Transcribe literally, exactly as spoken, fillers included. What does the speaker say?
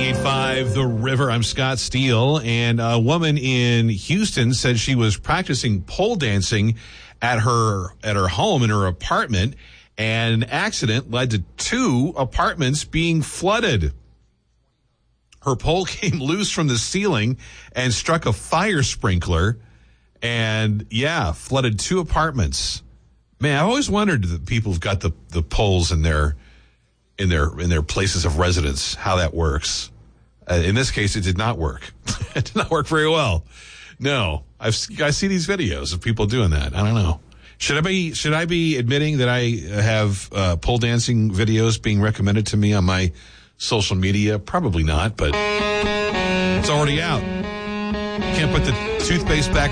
ninety-eight point five The River. I'm Scott Steele, and a woman in Houston said she was practicing pole dancing at her at her home in her apartment, and an accident led to two apartments being flooded. Her pole came loose from the ceiling and struck a fire sprinkler, and yeah, flooded two apartments. Man, I've always wondered that people have got the, the poles in their in their in their places of residence, how that works. Uh, in this case, it did not work. It did not work very well. No, I've I see these videos of people doing that. I don't know. Should I be should I be admitting that I have uh, pole dancing videos being recommended to me on my social media? Probably not, but it's already out. Can't put the toothpaste back